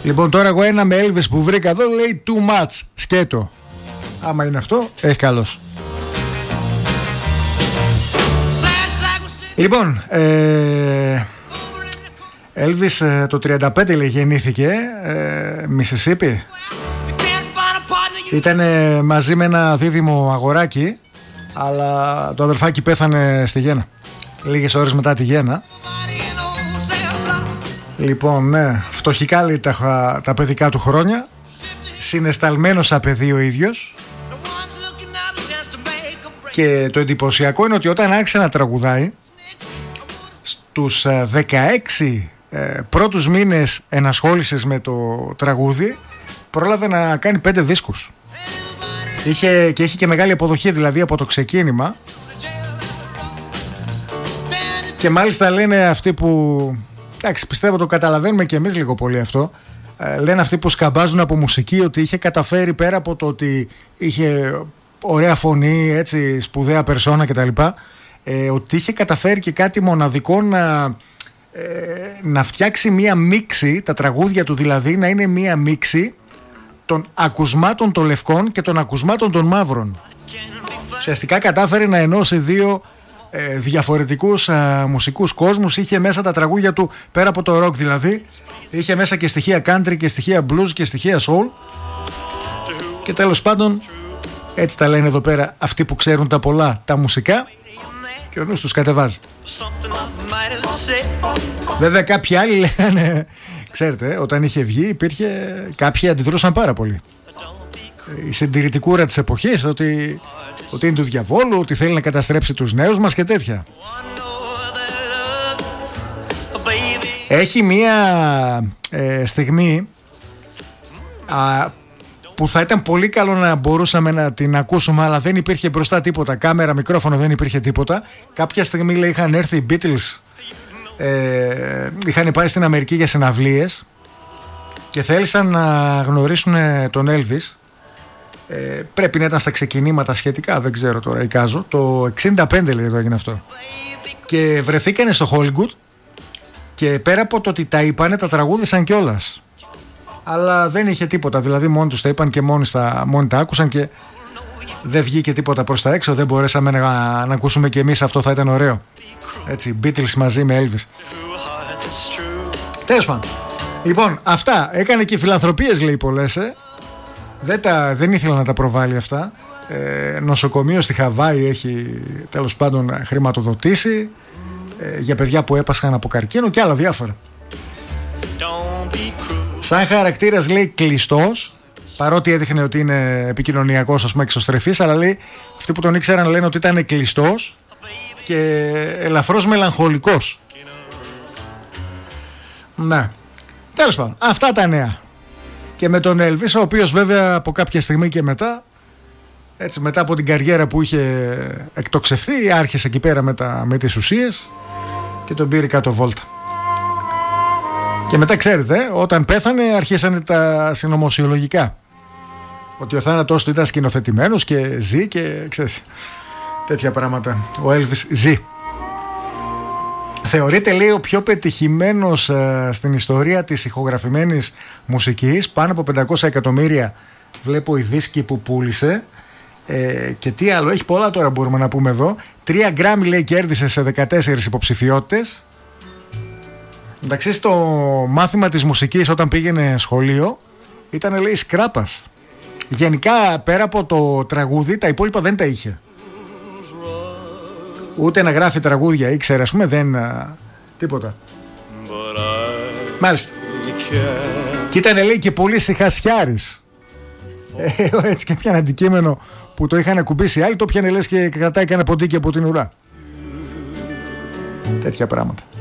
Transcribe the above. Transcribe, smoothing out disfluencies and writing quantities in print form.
Λοιπόν, τώρα εγώ ένα με Elvis που βρήκα εδώ λέει too much. Σκέτο. Άμα είναι αυτό, έχει καλώς. Λοιπόν, Elvis το 35 λέει γεννήθηκε, Μισισίπι. Ήτανε μαζί με ένα δίδυμο αγοράκι, αλλά το αδερφάκι πέθανε στη γέννα λίγες ώρες μετά τη γέννα. Λοιπόν, ναι, φτωχικά λέει τα παιδικά του χρόνια. Συναισθαλμένος σαν παιδί ο ίδιος. Και το εντυπωσιακό είναι ότι όταν άρχισε να τραγουδάει, στους 16 πρώτους μήνες ενασχόλησης με το τραγούδι, πρόλαβε να κάνει 5 δίσκους. Είχε και μεγάλη αποδοχή δηλαδή από το ξεκίνημα. Και μάλιστα λένε αυτοί που... Εντάξει, πιστεύω το καταλαβαίνουμε και εμείς λίγο πολύ αυτό. Λένε αυτοί που σκαμπάζουν από μουσική ότι είχε καταφέρει, πέρα από το ότι είχε ωραία φωνή, έτσι, σπουδαία περσόνα κτλ, ότι είχε καταφέρει και κάτι μοναδικό να φτιάξει μία μίξη, τα τραγούδια του δηλαδή να είναι μία μίξη των ακουσμάτων των λευκών και των ακουσμάτων των μαύρων. Ουσιαστικά κατάφερε να ενώσει δύο διαφορετικούς μουσικούς κόσμους. Είχε μέσα τα τραγούδια του, πέρα από το rock δηλαδή, είχε μέσα και στοιχεία country και στοιχεία blues και στοιχεία soul. Και τέλος πάντων, έτσι τα λένε εδώ πέρα αυτοί που ξέρουν τα πολλά τα μουσικά, και ο νους τους κατεβάζει. Βέβαια κάποιοι άλλοι λέγανε, ξέρετε, όταν είχε βγει κάποιοι αντιδρούσαν πάρα πολύ. Η συντηρητικούρα της εποχής, ότι είναι του διαβόλου, ότι θέλει να καταστρέψει τους νέους μας και τέτοια. Έχει μία στιγμή που θα ήταν πολύ καλό να μπορούσαμε να την ακούσουμε, αλλά δεν υπήρχε μπροστά τίποτα, κάμερα, μικρόφωνο, δεν υπήρχε τίποτα. Κάποια στιγμή λέει είχαν έρθει οι Beatles, είχαν πάει στην Αμερική για συναυλίες και θέλησαν να γνωρίσουν τον Elvis. Πρέπει να ήταν στα ξεκινήματα σχετικά, δεν ξέρω τώρα, εικάζω. Το 65 λέει εδώ έγινε αυτό. Και βρεθήκανε στο Hollywood και πέρα από το ότι τα είπανε, τα τραγούδισαν κιόλας. Αλλά δεν είχε τίποτα, δηλαδή μόνοι τους τα είπαν και μόνοι τα άκουσαν και δεν βγήκε τίποτα προς τα έξω. Δεν μπορέσαμε να ακούσουμε κι εμείς, αυτό θα ήταν ωραίο. Έτσι, Beatles μαζί με Elvis. Τέλος πάντων. Λοιπόν, αυτά. Έκανε και φιλανθρωπίες λέει πολλές, δεν ήθελα να τα προβάλλει αυτά. Νοσοκομείο στη Χαβάη έχει τέλος πάντων χρηματοδοτήσει για παιδιά που έπασχαν από καρκίνο και άλλα διάφορα. Σαν χαρακτήρας λέει κλειστός, παρότι έδειχνε ότι είναι επικοινωνιακός, ας πούμε, εξωστρεφής, αλλά λέει αυτοί που τον ήξεραν λένε ότι ήταν κλειστός και ελαφρώς μελαγχολικός. Ναι. Τέλος πάντων, αυτά τα νέα. Και με τον Elvis, ο οποίος βέβαια από κάποια στιγμή και μετά, έτσι, μετά από την καριέρα που είχε εκτοξευθεί, άρχισε εκεί πέρα με τις ουσίες και τον πήρε κάτω βόλτα. Και μετά ξέρετε, όταν πέθανε αρχίσανε τα συνωμοσιολογικά, ότι ο θάνατός του ήταν σκηνοθετημένος και ζει και ξέρεις, τέτοια πράγματα. Ο Elvis ζει. Θεωρείται λέει ο πιο πετυχημένος στην ιστορία της ηχογραφημένης μουσικής. Πάνω από 500 εκατομμύρια βλέπω οι δίσκοι που πούλησε. Και τι άλλο, έχει πολλά τώρα μπορούμε να πούμε εδώ. 3 γκράμμι λέει κέρδισε σε 14 υποψηφιότητες. Εντάξει, στο μάθημα της μουσικής όταν πήγαινε σχολείο ήταν λέει σκράπας. Γενικά πέρα από το τραγούδι τα υπόλοιπα δεν τα είχε. Ούτε να γράφει τραγούδια ήξερε, ας πούμε, δεν... τίποτα. Μάλιστα. Και ήταν λέει και πολύ σιχασιάρης. Έτσι και πιάνε αντικείμενο που το είχαν ακουμπήσει άλλοι, το πιάνε λες και κρατάει κανένα ποντίκι από την ουρά. Τέτοια πράγματα.